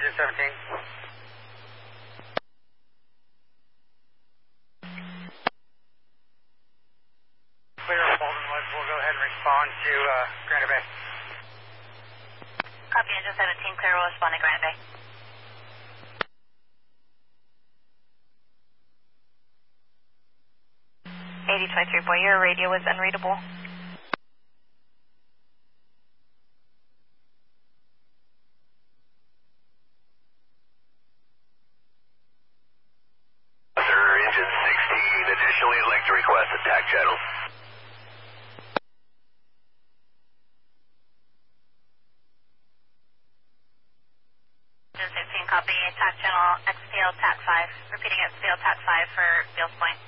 Engine 17. Clear of Bolton Woods. We'll go ahead and respond to Granite Bay. Copy, Engine 17, clear, will respond to Granite Bay. 8023 boy, your radio is unreadable. Engine 16, additionally I'd like to request attack channel. Engine 16, copy, attack channel, XPL TAC 5. Repeating XPL TAC 5 for Beals Point.